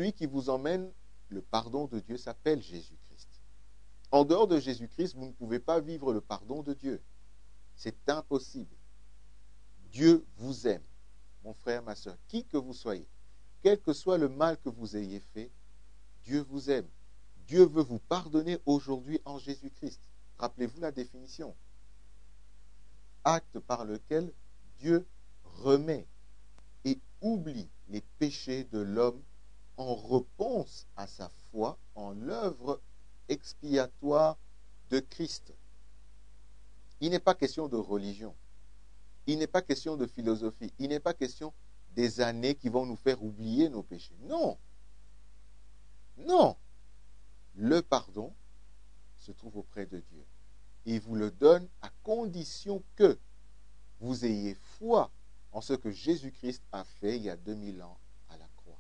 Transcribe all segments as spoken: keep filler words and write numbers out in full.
celui qui vous emmène le pardon de Dieu s'appelle Jésus-Christ. En dehors de Jésus-Christ, vous ne pouvez pas vivre le pardon de Dieu. C'est impossible. Dieu vous aime, mon frère, ma soeur, qui que vous soyez. Quel que soit le mal que vous ayez fait, Dieu vous aime. Dieu veut vous pardonner aujourd'hui en Jésus-Christ. Rappelez-vous la définition. Acte par lequel Dieu remet et oublie les péchés de l'homme en réponse à sa foi en l'œuvre expiatoire de Christ. Il n'est pas question de religion. Il n'est pas question de philosophie. Il n'est pas question des années qui vont nous faire oublier nos péchés. Non. Non. Le pardon se trouve auprès de Dieu. Et il vous le donne à condition que vous ayez foi en ce que Jésus-Christ a fait il y a deux mille ans à la croix.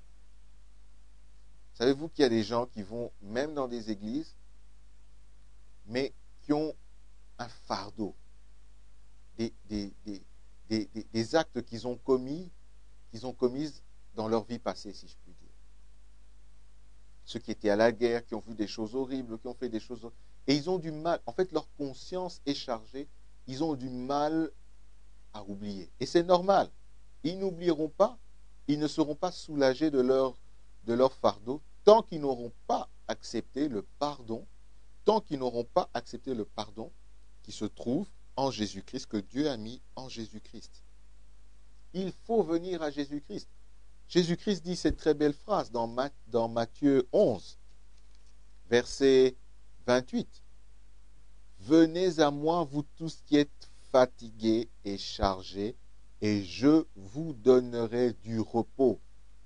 Savez-vous qu'il y a des gens qui vont même dans des églises, mais qui ont un fardeau, des, des, des, des, des, des actes qu'ils ont commis, qu'ils ont commis dans leur vie passée, si je puis dire. Ceux qui étaient à la guerre, qui ont vu des choses horribles, qui ont fait des choses... Et ils ont du mal, en fait, leur conscience est chargée, ils ont du mal à oublier. Et c'est normal. Ils n'oublieront pas, ils ne seront pas soulagés de leur, de leur fardeau tant qu'ils n'auront pas accepté le pardon, tant qu'ils n'auront pas accepté le pardon qui se trouve en Jésus-Christ, que Dieu a mis en Jésus-Christ. Il faut venir à Jésus-Christ. Jésus-Christ dit cette très belle phrase dans, dans Matthieu onze, verset vingt-huit. « Venez à moi, vous tous qui êtes fatigués et chargés, et je vous donnerai du repos. »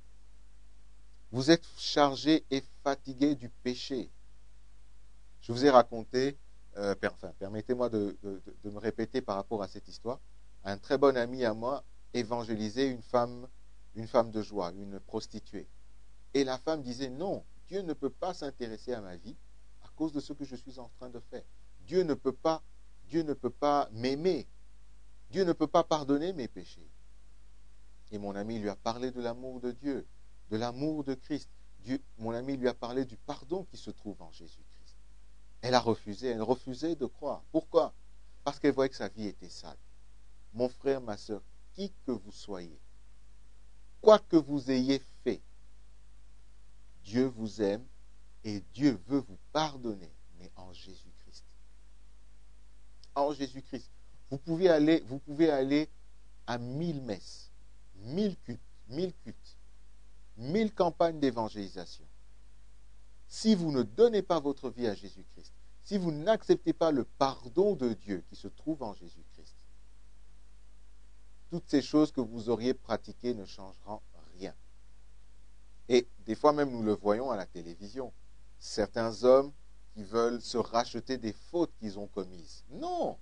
Vous êtes chargés et fatigués du péché. Je vous ai raconté, euh, enfin, permettez-moi de, de, de me répéter par rapport à cette histoire. Un très bon ami à moi évangélisait une femme, une femme de joie, une prostituée. Et la femme disait, non, Dieu ne peut pas s'intéresser à ma vie à cause de ce que je suis en train de faire. Dieu ne peut pas, Dieu ne peut pas m'aimer. Dieu ne peut pas pardonner mes péchés. Et mon ami lui a parlé de l'amour de Dieu, de l'amour de Christ. Dieu, mon ami lui a parlé du pardon qui se trouve en Jésus-Christ. Elle a refusé, elle refusait de croire. Pourquoi? Parce qu'elle voyait que sa vie était sale. Mon frère, ma soeur, qui que vous soyez, quoi que vous ayez fait, Dieu vous aime et Dieu veut vous pardonner, mais en Jésus-Christ. En Jésus-Christ. Vous pouvez aller, vous pouvez aller à mille messes, mille cultes, mille cultes, mille campagnes d'évangélisation. Si vous ne donnez pas votre vie à Jésus-Christ, si vous n'acceptez pas le pardon de Dieu qui se trouve en Jésus-Christ, toutes ces choses que vous auriez pratiquées ne changeront rien. Et des fois même nous le voyons à la télévision. Certains hommes qui veulent se racheter des fautes qu'ils ont commises. Non!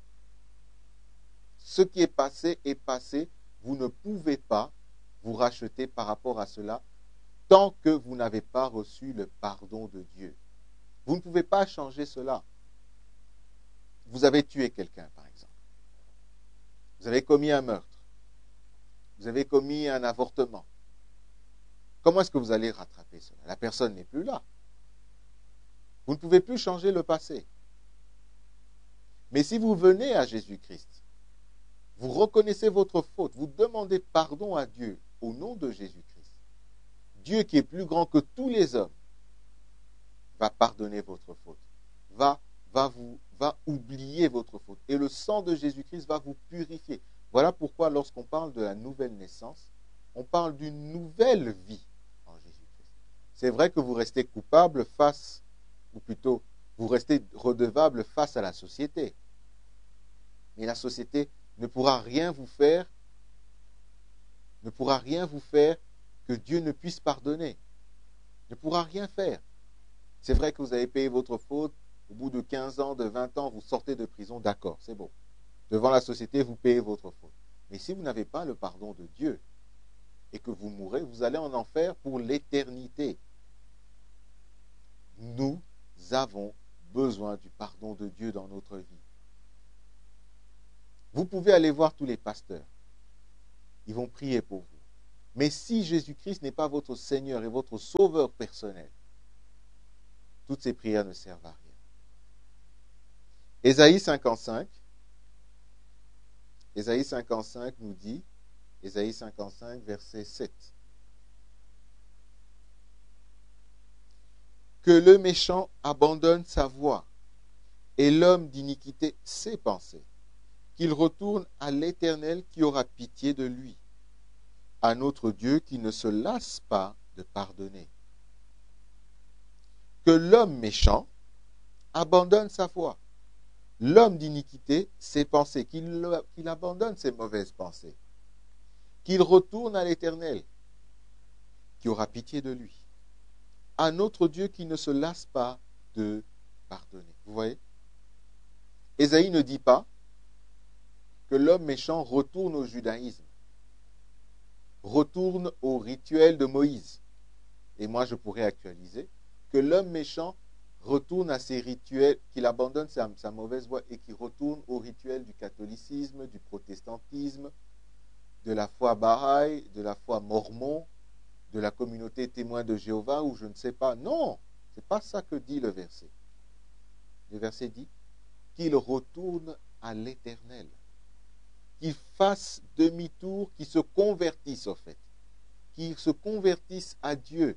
Ce qui est passé est passé. Vous ne pouvez pas vous racheter par rapport à cela tant que vous n'avez pas reçu le pardon de Dieu. Vous ne pouvez pas changer cela. Vous avez tué quelqu'un, par exemple. Vous avez commis un meurtre. Vous avez commis un avortement. Comment est-ce que vous allez rattraper cela? La personne n'est plus là. Vous ne pouvez plus changer le passé. Mais si vous venez à Jésus-Christ, vous reconnaissez votre faute, vous demandez pardon à Dieu au nom de Jésus-Christ. Dieu qui est plus grand que tous les hommes va pardonner votre faute, va, va, vous, va oublier votre faute. Et le sang de Jésus-Christ va vous purifier. Voilà pourquoi lorsqu'on parle de la nouvelle naissance, on parle d'une nouvelle vie en Jésus-Christ. C'est vrai que vous restez coupable face, ou plutôt, vous restez redevable face à la société. Mais la société ne pourra rien vous faire, ne pourra rien vous faire que Dieu ne puisse pardonner. Ne pourra rien faire. C'est vrai que vous avez payé votre faute, au bout de quinze ans, de vingt ans, vous sortez de prison, d'accord, c'est bon. Devant la société, vous payez votre faute. Mais si vous n'avez pas le pardon de Dieu et que vous mourrez, vous allez en enfer pour l'éternité. Nous avons besoin du pardon de Dieu dans notre vie. Vous pouvez aller voir tous les pasteurs. Ils vont prier pour vous. Mais si Jésus-Christ n'est pas votre Seigneur et votre Sauveur personnel, toutes ces prières ne servent à rien. Ésaïe cinquante-cinq, Ésaïe cinquante-cinq nous dit, Ésaïe cinquante-cinq, verset sept, que le méchant abandonne sa voie et l'homme d'iniquité ses pensées, qu'il retourne à l'Éternel qui aura pitié de lui, à notre Dieu qui ne se lasse pas de pardonner. Que l'homme méchant abandonne sa voie, l'homme d'iniquité ses pensées, qu'il, qu'il abandonne ses mauvaises pensées, qu'il retourne à l'Éternel qui aura pitié de lui, à notre Dieu qui ne se lasse pas de pardonner. Vous voyez? Ésaïe ne dit pas que l'homme méchant retourne au judaïsme, retourne au rituel de Moïse. Et moi, je pourrais actualiser que l'homme méchant retourne à ses rituels, qu'il abandonne sa, sa mauvaise voie et qu'il retourne au rituel du catholicisme, du protestantisme, de la foi Bahaï, de la foi mormon, de la communauté témoin de Jéhovah, ou je ne sais pas. Non, ce n'est pas ça que dit le verset. Le verset dit qu'il retourne à l'Éternel, qu'il fasse demi-tour, qu'il se convertisse au fait, qu'il se convertisse à Dieu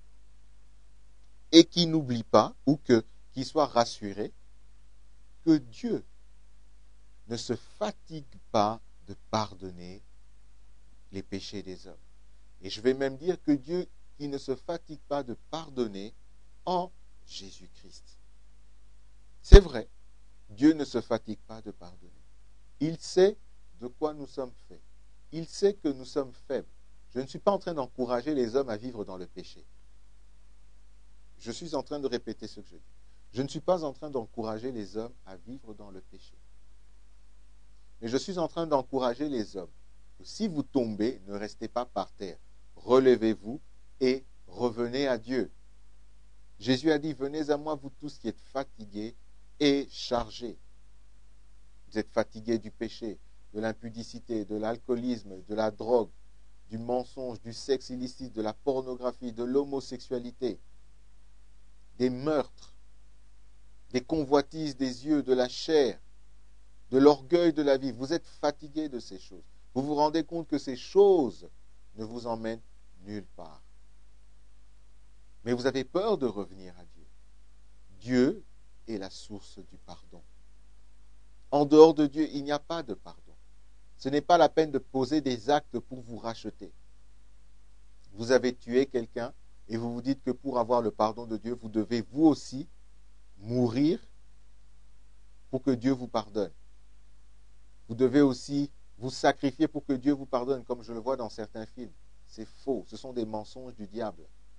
et qu'il n'oublie pas, ou que, qu'il soit rassuré, que Dieu ne se fatigue pas de pardonner les péchés des hommes. Et je vais même dire que Dieu qui ne se fatigue pas de pardonner en Jésus-Christ. C'est vrai, Dieu ne se fatigue pas de pardonner. Il sait de quoi nous sommes faits. Il sait que nous sommes faibles. Je ne suis pas en train d'encourager les hommes à vivre dans le péché. Je suis en train de répéter ce que je dis. Je ne suis pas en train d'encourager les hommes à vivre dans le péché. Mais je suis en train d'encourager les hommes. Si vous tombez, ne restez pas par terre. Relevez-vous et revenez à Dieu. Jésus a dit, venez à moi, vous tous qui êtes fatigués et chargés. Vous êtes fatigués du péché, de l'impudicité, de l'alcoolisme, de la drogue, du mensonge, du sexe illicite, de la pornographie, de l'homosexualité, des meurtres, des convoitises des yeux, de la chair, de l'orgueil de la vie. Vous êtes fatigués de ces choses. Vous vous rendez compte que ces choses ne vous emmènent nulle part. Mais vous avez peur de revenir à Dieu. Dieu est la source du pardon. En dehors de Dieu, il n'y a pas de pardon. Ce n'est pas la peine de poser des actes pour vous racheter. Vous avez tué quelqu'un et vous vous dites que pour avoir le pardon de Dieu, vous devez vous aussi mourir pour que Dieu vous pardonne. Vous devez aussi vous sacrifier pour que Dieu vous pardonne, comme je le vois dans certains films. C'est faux, ce sont des mensonges du diable.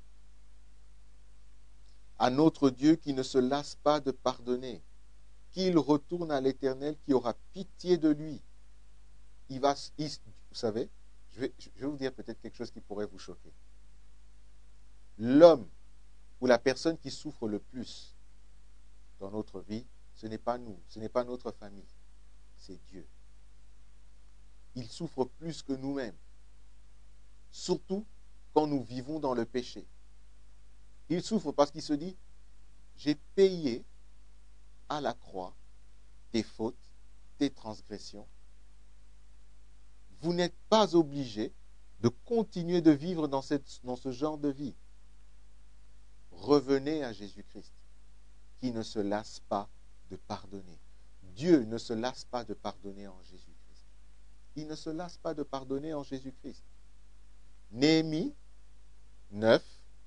À notre Dieu qui ne se lasse pas de pardonner, qu'il retourne à l'Éternel qui aura pitié de lui. Il va, il, vous savez, je vais, je vais vous dire peut-être quelque chose qui pourrait vous choquer. L'homme ou la personne qui souffre le plus dans notre vie, ce n'est pas nous, ce n'est pas notre famille, c'est Dieu. Il souffre plus que nous-mêmes, surtout quand nous vivons dans le péché. Il souffre parce qu'il se dit, j'ai payé à la croix tes fautes, tes transgressions. Vous n'êtes pas obligé de continuer de vivre dans, cette, dans ce genre de vie. Revenez à Jésus-Christ, qui ne se lasse pas de pardonner. Dieu ne se lasse pas de pardonner en Jésus-Christ. Il ne se lasse pas de pardonner en Jésus-Christ. Néhémie neuf,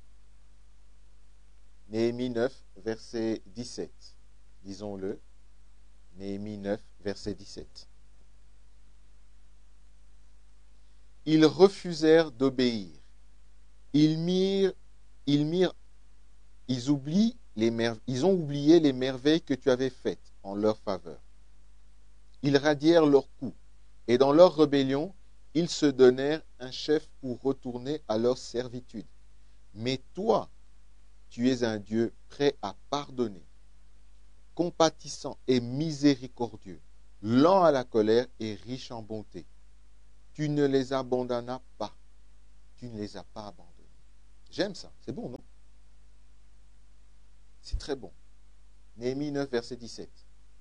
Néhémie neuf, verset dix-sept. Lisons-le. Néhémie neuf, verset dix-sept. Ils refusèrent d'obéir. Ils mirent, ils mirent, ils oublient les merve- ils ont oublié les merveilles que tu avais faites en leur faveur. Ils radièrent leur cou, et dans leur rébellion, ils se donnèrent un chef pour retourner à leur servitude. Mais toi, tu es un Dieu prêt à pardonner, compatissant et miséricordieux, lent à la colère et riche en bonté. Tu ne les abandonnas pas. tu ne les as pas abandonnés. J'aime ça, c'est bon, non? C'est très bon. Néhémie neuf, verset dix-sept.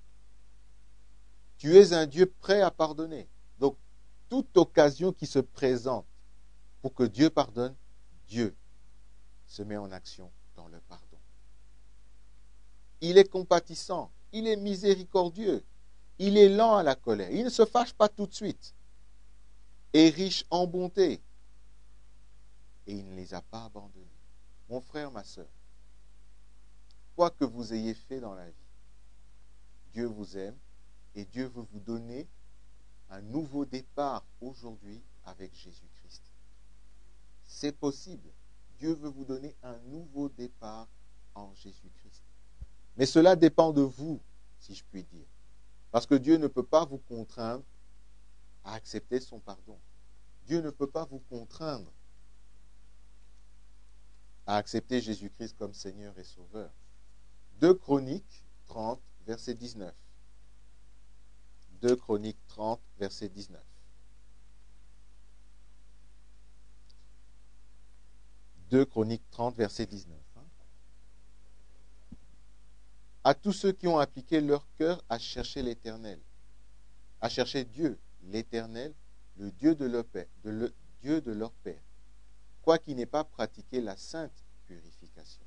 Tu es un Dieu prêt à pardonner. Donc, toute occasion qui se présente pour que Dieu pardonne, Dieu se met en action dans le pardon. Il est compatissant, il est miséricordieux, il est lent à la colère, il ne se fâche pas tout de suite, est riche en bonté, et il ne les a pas abandonnés. Mon frère, ma soeur, quoi que vous ayez fait dans la vie, Dieu vous aime et Dieu veut vous donner un nouveau départ aujourd'hui avec Jésus-Christ. C'est possible. Dieu veut vous donner un nouveau départ en Jésus-Christ. Mais cela dépend de vous, si je puis dire. Parce que Dieu ne peut pas vous contraindre à accepter son pardon. Dieu ne peut pas vous contraindre à accepter Jésus-Christ comme Seigneur et Sauveur. deux Chroniques trente, verset dix-neuf. deux Chroniques trente, verset dix-neuf. deux Chroniques trente, verset dix-neuf. À tous ceux qui ont appliqué leur cœur à chercher l'Éternel, à chercher Dieu, l'Éternel, le Dieu de leur Père, de le Dieu de leur Père, quoiqu'il n'ait pas pratiqué la sainte purification.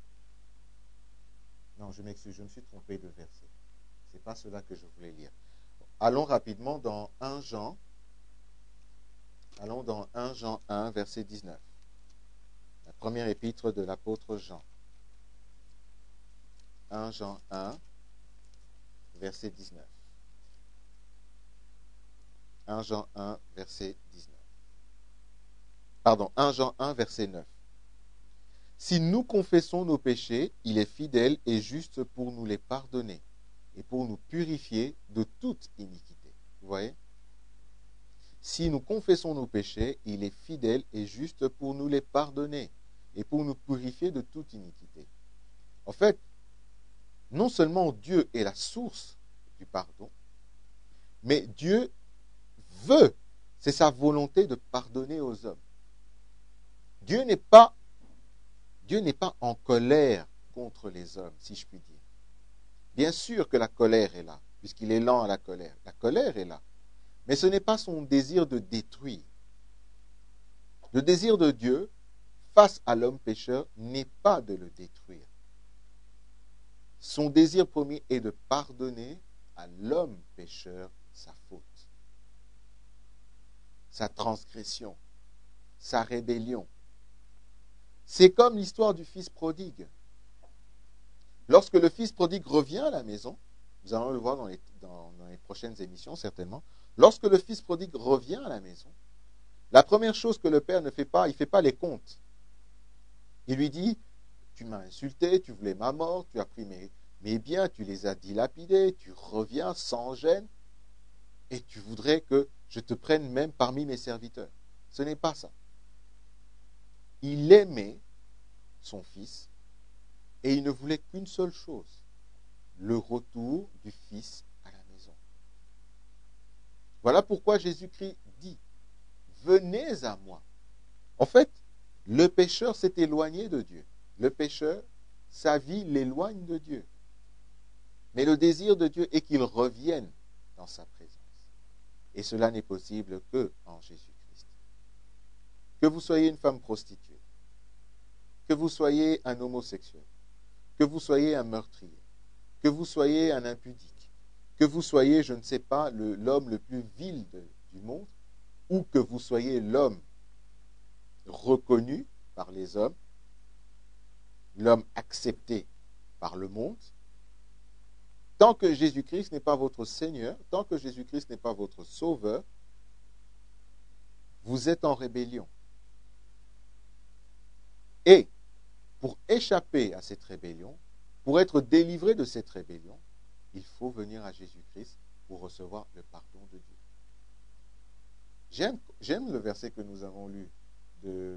Non, je m'excuse, je me suis trompé de verset. Ce n'est pas cela que je voulais lire. Allons rapidement dans un Jean. Allons dans un Jean un, verset dix-neuf. La première épître de l'apôtre Jean. un Jean un, verset dix-neuf. un Jean un, verset dix-neuf. Pardon, un Jean un, verset neuf. Si nous confessons nos péchés, il est fidèle et juste pour nous les pardonner et pour nous purifier de toute iniquité. Vous voyez? Si nous confessons nos péchés, il est fidèle et juste pour nous les pardonner et pour nous purifier de toute iniquité. En fait, non seulement Dieu est la source du pardon, mais Dieu veut, c'est sa volonté de pardonner aux hommes. Dieu n'est pas, Dieu n'est pas en colère contre les hommes, si je puis dire. Bien sûr que la colère est là, puisqu'il est lent à la colère. La colère est là. Mais ce n'est pas son désir de détruire. Le désir de Dieu, face à l'homme pécheur, n'est pas de le détruire. Son désir premier est de pardonner à l'homme pécheur sa faute, sa transgression, sa rébellion. C'est comme l'histoire du fils prodigue. Lorsque le fils prodigue revient à la maison, nous allons le voir dans les, dans, dans les prochaines émissions certainement, lorsque le fils prodigue revient à la maison, la première chose que le père ne fait pas, il ne fait pas les comptes. Il lui dit, tu m'as insulté, tu voulais ma mort, tu as pris mes, mes biens, tu les as dilapidés, tu reviens sans gêne, et tu voudrais que je te prenne même parmi mes serviteurs. Ce n'est pas ça. Il aimait son fils, et il ne voulait qu'une seule chose, le retour du fils à la maison. Voilà pourquoi Jésus-Christ dit, venez à moi. En fait, le pécheur s'est éloigné de Dieu. Le pécheur, sa vie l'éloigne de Dieu. Mais le désir de Dieu est qu'il revienne dans sa présence. Et cela n'est possible que en Jésus-Christ. Que vous soyez une femme prostituée, que vous soyez un homosexuel, que vous soyez un meurtrier, que vous soyez un impudique, que vous soyez, je ne sais pas, le, l'homme le plus vil de, du monde, ou que vous soyez l'homme reconnu par les hommes, l'homme accepté par le monde, tant que Jésus-Christ n'est pas votre Seigneur, tant que Jésus-Christ n'est pas votre Sauveur, vous êtes en rébellion. Et pour échapper à cette rébellion, pour être délivré de cette rébellion, il faut venir à Jésus-Christ pour recevoir le pardon de Dieu. J'aime, j'aime le verset que nous avons lu de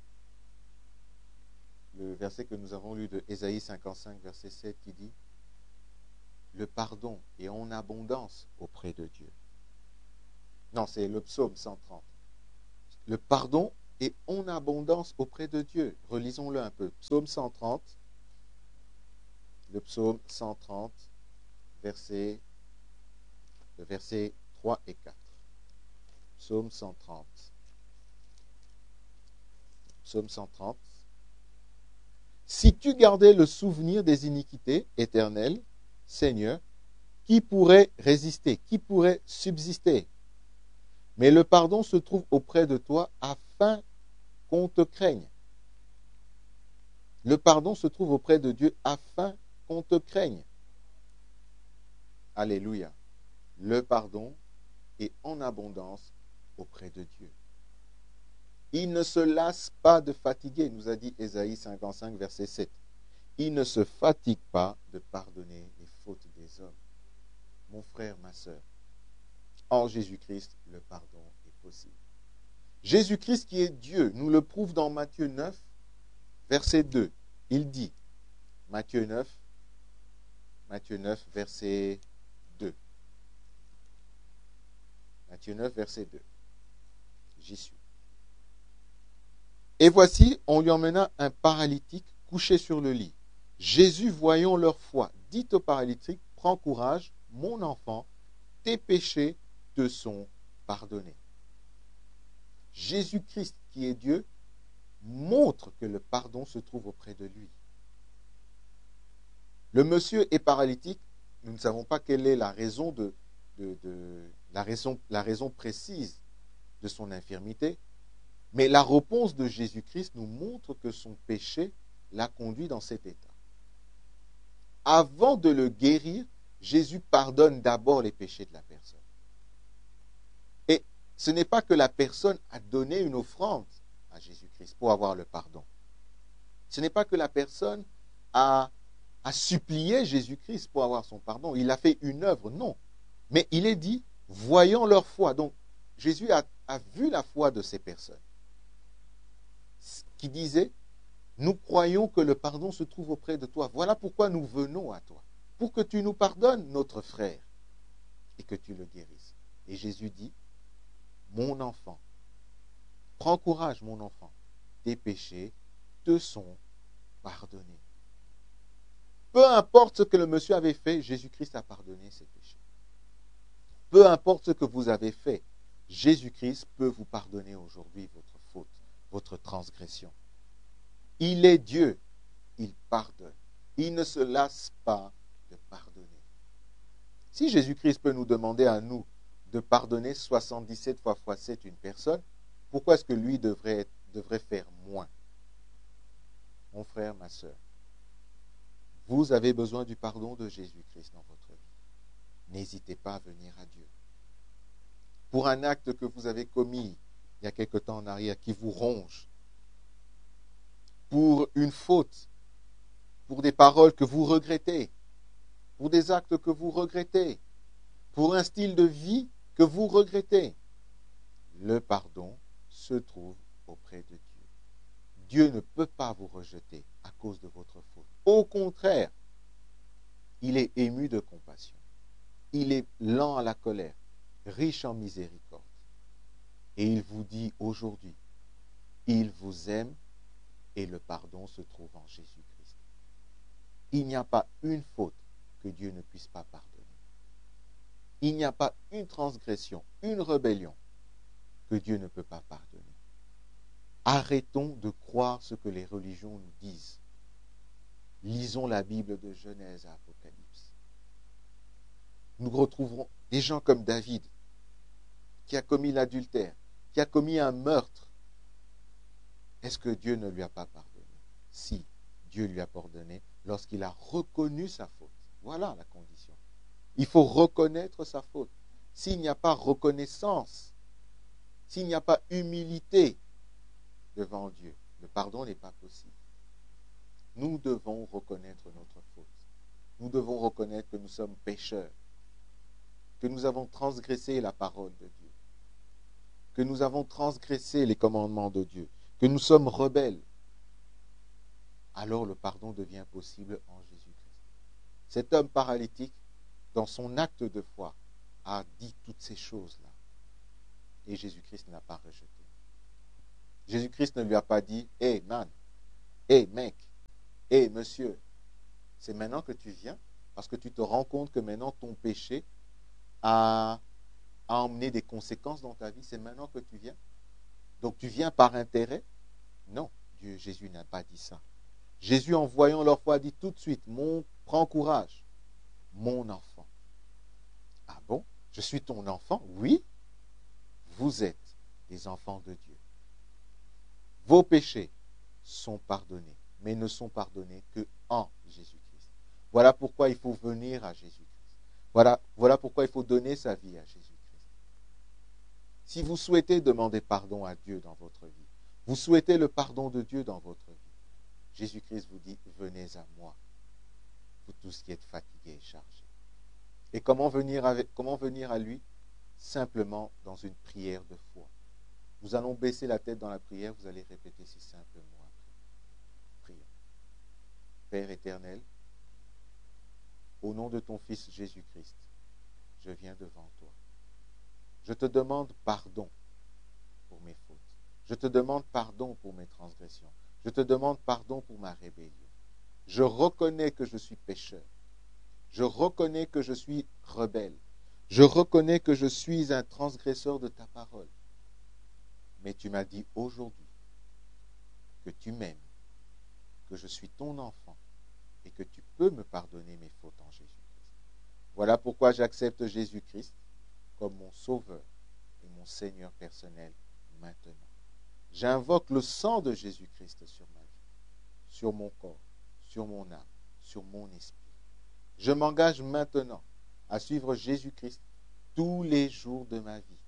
le verset que nous avons lu de Ésaïe cinquante-cinq, verset sept, qui dit le pardon est en abondance auprès de Dieu. Non, c'est le psaume cent trente. Le pardon et en abondance auprès de Dieu. Relisons-le un peu. Psaume cent trente. Le psaume cent trente, verset, le verset trois et quatre. Psaume cent trente. Psaume cent trente. Si tu gardais le souvenir des iniquités éternelles, Seigneur, qui pourrait résister, qui pourrait subsister? Mais le pardon se trouve auprès de toi afin qu'on te craigne. Le pardon se trouve auprès de Dieu afin qu'on te craigne. Alléluia. Le pardon est en abondance auprès de Dieu. Il ne se lasse pas de fatiguer, nous a dit Ésaïe cinquante-cinq, verset sept. Il ne se fatigue pas de pardonner les fautes des hommes. Mon frère, ma sœur, en Jésus-Christ, le pardon est possible. Jésus-Christ qui est Dieu, nous le prouve dans Matthieu neuf, verset deux. Il dit, Matthieu neuf, Matthieu neuf, verset deux. Matthieu neuf, verset deux. J'y suis. Et voici, on lui emmena un paralytique couché sur le lit. Jésus, voyant leur foi, dit au paralytique, prends courage, mon enfant, tes péchés te sont pardonnés. Jésus-Christ, qui est Dieu, montre que le pardon se trouve auprès de lui. Le monsieur est paralytique, nous ne savons pas quelle est la raison, de, de, de, la raison, la raison précise de son infirmité, mais la réponse de Jésus-Christ nous montre que son péché l'a conduit dans cet état. Avant de le guérir, Jésus pardonne d'abord les péchés de la personne. Et ce n'est pas que la personne a donné une offrande à Jésus-Christ pour avoir le pardon. Ce n'est pas que la personne a, a supplié Jésus-Christ pour avoir son pardon. Il a fait une œuvre, non. Mais il est dit, voyant leur foi. Donc, Jésus a, a vu la foi de ces personnes qui disaient, nous croyons que le pardon se trouve auprès de toi. Voilà pourquoi nous venons à toi. Pour que tu nous pardonnes, notre frère, et que tu le guérisses. Et Jésus dit, mon enfant, prends courage, mon enfant, tes péchés te sont pardonnés. Peu importe ce que le monsieur avait fait, Jésus-Christ a pardonné ses péchés. Peu importe ce que vous avez fait, Jésus-Christ peut vous pardonner aujourd'hui votre faute, votre transgression. Il est Dieu, il pardonne. Il ne se lasse pas de pardonner. Si Jésus-Christ peut nous demander à nous de pardonner soixante-dix-sept fois fois sept une personne, pourquoi est-ce que lui devrait, devrait faire moins? Mon frère, ma sœur, vous avez besoin du pardon de Jésus-Christ dans votre vie. N'hésitez pas à venir à Dieu. Pour un acte que vous avez commis il y a quelque temps en arrière, qui vous ronge, pour une faute, pour des paroles que vous regrettez, pour des actes que vous regrettez, pour un style de vie que vous regrettez, le pardon se trouve auprès de Dieu. Dieu ne peut pas vous rejeter à cause de votre faute. Au contraire, il est ému de compassion. Il est lent à la colère, riche en miséricorde. Et il vous dit aujourd'hui, il vous aime et le pardon se trouve en Jésus-Christ. Il n'y a pas une faute que Dieu ne puisse pas pardonner. Il n'y a pas une transgression, une rébellion que Dieu ne peut pas pardonner. Arrêtons de croire ce que les religions nous disent. Lisons la Bible de Genèse à Apocalypse. Nous retrouverons des gens comme David, qui a commis l'adultère, qui a commis un meurtre. Est-ce que Dieu ne lui a pas pardonné? Si, Dieu lui a pardonné lorsqu'il a reconnu sa faute. Voilà la condition. Il faut reconnaître sa faute. S'il n'y a pas reconnaissance, s'il n'y a pas humilité devant Dieu, le pardon n'est pas possible. Nous devons reconnaître notre faute. Nous devons reconnaître que nous sommes pécheurs, que nous avons transgressé la parole de Dieu, que nous avons transgressé les commandements de Dieu, que nous sommes rebelles. Alors le pardon devient possible en Jésus-Christ. Cet homme paralytique, dans son acte de foi, a dit toutes ces choses-là. Et Jésus-Christ n'a pas rejeté. Jésus-Christ ne lui a pas dit « Hé, hey, man, hé, hey, mec, hé, hey, monsieur, c'est maintenant que tu viens parce que tu te rends compte que maintenant ton péché a, a emmené des conséquences dans ta vie. C'est maintenant que tu viens. Donc tu viens par intérêt ?» Non, Dieu, Jésus n'a pas dit ça. Jésus, en voyant leur foi, dit tout de suite « Mon, prends courage, mon enfant. » Ah bon? Je suis ton enfant? Oui, vous êtes des enfants de Dieu. Vos péchés sont pardonnés, mais ne sont pardonnés que en Jésus-Christ. Voilà pourquoi il faut venir à Jésus-Christ. Voilà, voilà pourquoi il faut donner sa vie à Jésus-Christ. Si vous souhaitez demander pardon à Dieu dans votre vie, vous souhaitez le pardon de Dieu dans votre vie, Jésus-Christ vous dit, venez à moi, vous tous qui êtes fatigués et chargés. Et comment venir, avec, comment venir à lui? Simplement dans une prière de foi. Nous allons baisser la tête dans la prière, vous allez répéter ces simples mots après. Prions. Père éternel, au nom de ton Fils Jésus-Christ, je viens devant toi. Je te demande pardon pour mes fautes. Je te demande pardon pour mes transgressions. Je te demande pardon pour ma rébellion. Je reconnais que je suis pécheur. Je reconnais que je suis rebelle. Je reconnais que je suis un transgresseur de ta parole. Mais tu m'as dit aujourd'hui que tu m'aimes, que je suis ton enfant et que tu peux me pardonner mes fautes en Jésus-Christ. Voilà pourquoi j'accepte Jésus-Christ comme mon sauveur et mon Seigneur personnel maintenant. J'invoque le sang de Jésus-Christ sur ma vie, sur mon corps, sur mon âme, sur mon esprit. Je m'engage maintenant à suivre Jésus-Christ tous les jours de ma vie.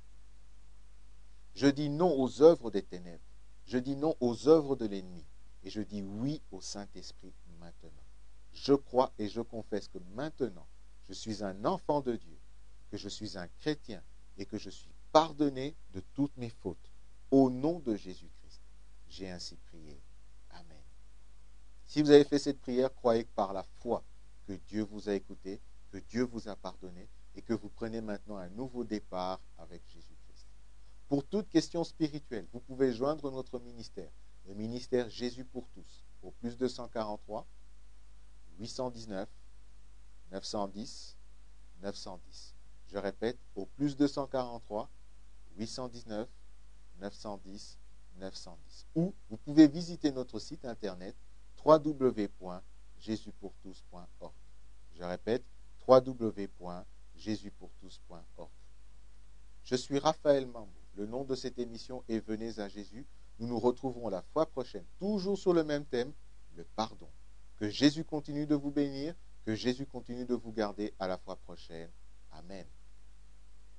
Je dis non aux œuvres des ténèbres. Je dis non aux œuvres de l'ennemi. Et je dis oui au Saint-Esprit maintenant. Je crois et je confesse que maintenant, je suis un enfant de Dieu, que je suis un chrétien et que je suis pardonné de toutes mes fautes. Au nom de Jésus-Christ, j'ai ainsi prié. Amen. Si vous avez fait cette prière, croyez que par la foi que Dieu vous a écouté, que Dieu vous a pardonné et que vous prenez maintenant un nouveau départ avec Jésus-Christ. Pour toute question spirituelle, vous pouvez joindre notre ministère, le ministère Jésus pour tous, au plus deux cent quarante-trois, huit cent dix-neuf, neuf cent dix, neuf cent dix. Je répète, au plus deux cent quarante-trois, huit cent dix-neuf, neuf cent dix, neuf cent dix. Ou vous pouvez visiter notre site internet w w w point jésus pour tous point org. Je répète, w w w point jésus pour tous point org. Je suis Raphaël Mambo. Le nom de cette émission est Venez à Jésus. Nous nous retrouverons la fois prochaine, toujours sur le même thème, le pardon. Que Jésus continue de vous bénir, que Jésus continue de vous garder à la fois prochaine. Amen.